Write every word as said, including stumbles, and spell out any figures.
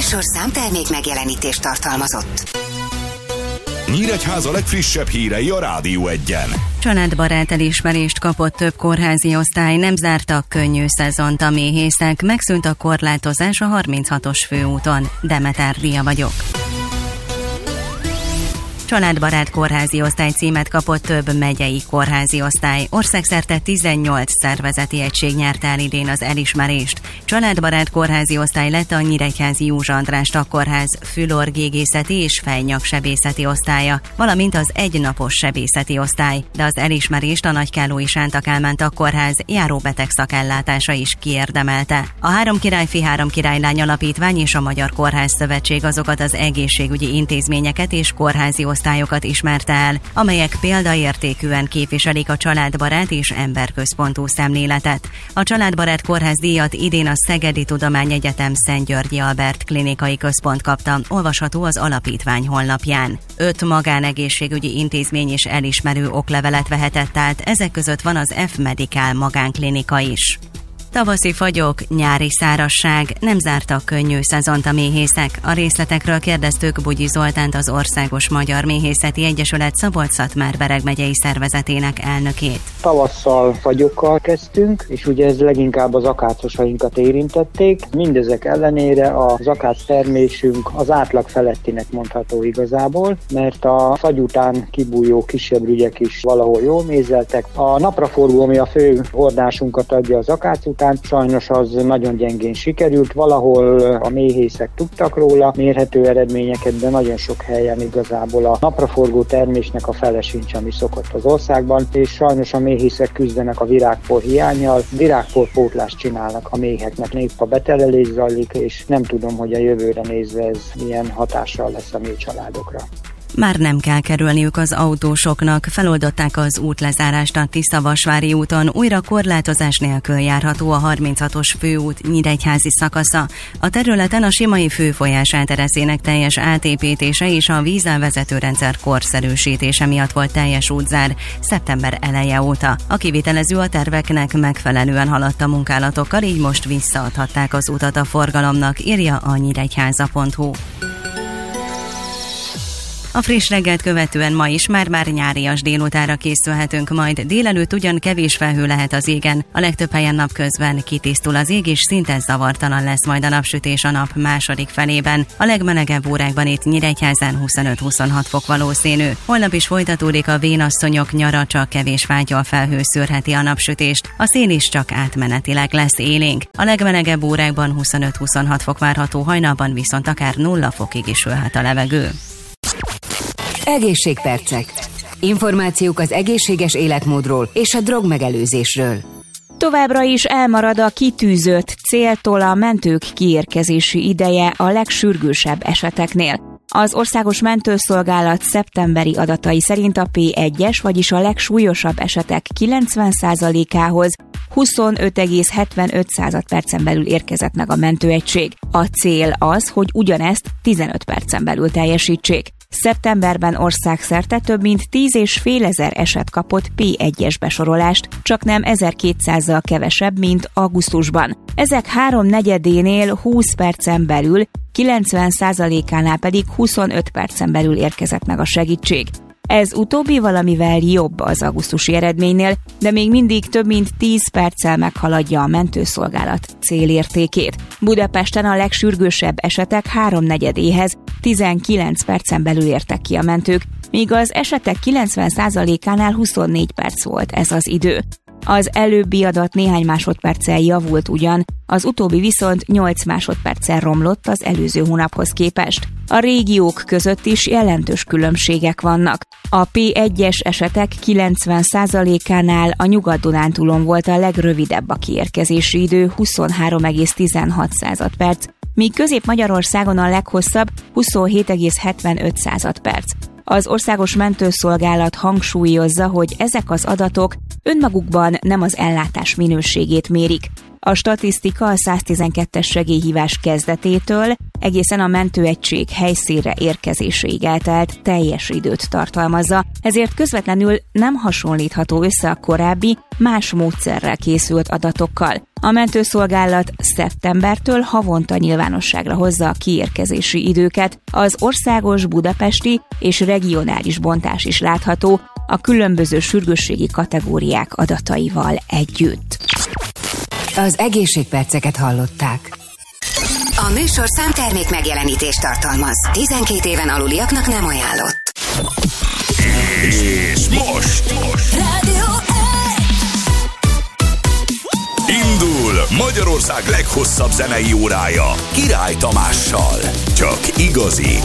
műsor számtermék megjelenítést tartalmazott. Nyíregyháza legfrissebb hírei a Rádió Egyen. Családbarát elismerést kapott több kórházi osztály, nem zártak könnyű szezont a méhészek, megszűnt a korlátozás a harminchatos főúton. Demeter Ria vagyok. Családbarát kórházi osztály címet kapott több megyei kórházi osztály. Országszerte tizennyolc szervezeti egység nyerte el idén az elismerést. Családbarát kórházi osztály lett a Nyíregyházi Józsa András Tagkórház fülorgégészeti és fejnyaksebészeti osztálya, valamint az egynapos sebészeti osztály, de az elismerést a Nagykállói Sánta Kálmán Tagkórház járóbeteg szakellátása is kiérdemelte. A Három királyfi, Három királylány alapítvány és a Magyar Kórház Szövetség azokat az egészségügyi intézményeket és kórházi osztályokat ismerte el, amelyek példaértékűen képviselik a családbarát és emberközpontú szemléletet. A Családbarát Kórház díjat idén a Szegedi Tudományegyetem Szent Györgyi Albert Klinikai Központ kapta, olvasható az alapítvány honlapján. Öt magánegészségügyi intézmény is elismerő oklevelet vehetett át, ezek között van az F-Medical magánklinika is. Tavaszi fagyok, nyári szárazság, nem zártak könnyű szezont a méhészek. A részletekről kérdeztük Bugyi Zoltánt, az Országos Magyar Méhészeti Egyesület Szabolcs-Szatmár-Bereg megyei szervezetének elnökét. Tavasszal fagyokkal kezdtünk, és ugye ez leginkább az akácosainkat érintették. Mindezek ellenére az akác termésünk az átlag felettinek mondható igazából, mert a fagy után kibújó kisebb rügyek is valahol jól mézeltek. A napraforgó, ami a fő hordásunkat adja az akác után, sajnos az nagyon gyengén sikerült, valahol a méhészek tudtak róla mérhető eredményeket, de nagyon sok helyen igazából a napraforgó termésnek a fele sincs, ami szokott az országban, és sajnos a méhészek küzdenek a virágpor hiánnyal, virágporpótlást csinálnak a méheknek, épp a beterelés zajlik, és nem tudom, hogy a jövőre nézve ez milyen hatással lesz a mi családokra. Már nem kell kerülniük az autósoknak, feloldották az útlezárást a Tisza-Vasvári úton, újra korlátozás nélkül járható a harminchatos főút nyíregyházi szakasza. A területen a Simai főfolyás átereszének teljes átépítése és a vízelvezetőrendszer korszerűsítése miatt volt teljes útzár szeptember eleje óta. A kivitelező a terveknek megfelelően haladt a munkálatokkal, így most visszaadhatták az utat a forgalomnak, írja a nyíregyháza pont hu. A friss reggelt követően ma is már-már nyárias délutára készülhetünk majd. Délelőtt ugyan kevés felhő lehet az égen, a legtöbb helyen napközben kitisztul az ég, és szinte zavartalan lesz majd a napsütés a nap második felében. A legmelegebb órákban itt Nyíregyházán huszonöt-huszonhat fok valószínű. Holnap is folytatódik a vénasszonyok nyara, csak kevés fátyol felhő szőrheti a napsütést. A szél is csak átmenetileg lesz élénk. A legmelegebb órákban huszonöt-huszonhat fok várható, hajnalban viszont akár nulla fokig is ülhet a levegő. Egészségpercek. Információk az egészséges életmódról és a drogmegelőzésről. Továbbra is elmarad a kitűzött céltól a mentők kiérkezési ideje a legsürgősebb eseteknél. Az Országos Mentőszolgálat szeptemberi adatai szerint a pé egyes, vagyis a legsúlyosabb esetek kilencven százalékához huszonöt egész hetvenöt percen belül érkezett meg a mentőegység. A cél az, hogy ugyanezt tizenöt percen belül teljesítsék. Szeptemberben országszerte több mint tíz és fél ezer eset kapott pé egyes besorolást, csak nem ezerkétszázzal kevesebb, mint augusztusban. Ezek háromnegyedénél húsz percen belül, kilencven százalékánál pedig huszonöt percen belül érkezett meg a segítség. Ez utóbbi valamivel jobb az augusztusi eredménynél, de még mindig több mint tíz perccel meghaladja a mentőszolgálat célértékét. Budapesten a legsürgősebb esetek háromnegyedéhez tizenkilenc percen belül értek ki a mentők, míg az esetek kilencven százalékánál huszonnégy perc volt ez az idő. Az előbbi adat néhány másodperccel javult ugyan, az utóbbi viszont nyolc másodperccel romlott az előző hónaphoz képest. A régiók között is jelentős különbségek vannak. A pé egyes esetek kilencven százalékánál a Nyugat-Dunántúlon volt a legrövidebb a kiérkezési idő, huszonhárom egész tizenhat perc, míg Közép-Magyarországon a leghosszabb, huszonhét egész hetvenöt perc. Az Országos Mentőszolgálat hangsúlyozza, hogy ezek az adatok önmagukban nem az ellátás minőségét mérik. A statisztika a száztizenkettes segélyhívás kezdetétől egészen a mentőegység helyszínre érkezéséig eltelt teljes időt tartalmazza, ezért közvetlenül nem hasonlítható össze a korábbi, más módszerrel készült adatokkal. A mentőszolgálat szeptembertől havonta nyilvánosságra hozza a kiérkezési időket, az országos, budapesti és regionális bontás is látható a különböző sürgősségi kategóriák adataival együtt. Az egészségperceket hallották. A műsor számtermék megjelenítést tartalmaz. tizenkét éven aluliaknak nem ajánlott. És most, most. Rádió Indul Magyarország leghosszabb zenei órája Király Tamással. Csak igazi